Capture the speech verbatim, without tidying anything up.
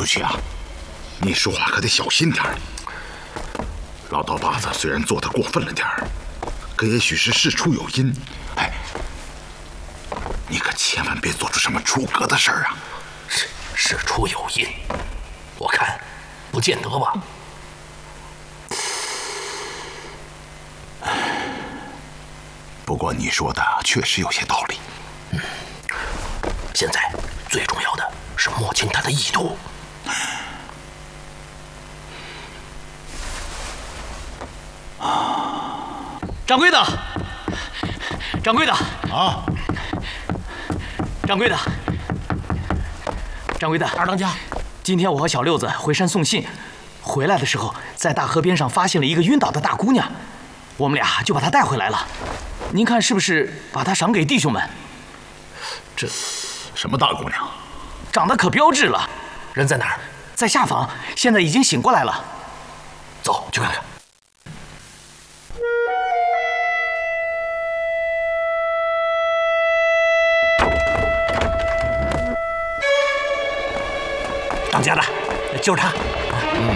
陆琪啊，你说话可得小心点儿。老刀把子虽然做得过分了点儿，可也许是事出有因。哎，你可千万别做出什么出格的事儿啊！ 事事出有因，我看不见得吧。 不过你说的确实有些道理。 嗯，现在最重要的是摸清他的意图。 掌柜的，掌柜的啊， 掌柜的，掌柜的， 二当家， 今天我和小六子回山送信，回来的时候在大河边上发现了一个晕倒的大姑娘，我们俩就把她带回来了。您看是不是把她赏给弟兄们？ 这什么大姑娘？ 长得可标致了。 人在哪儿？ 在下房，现在已经醒过来了。 走，去看看。当家的，就是他。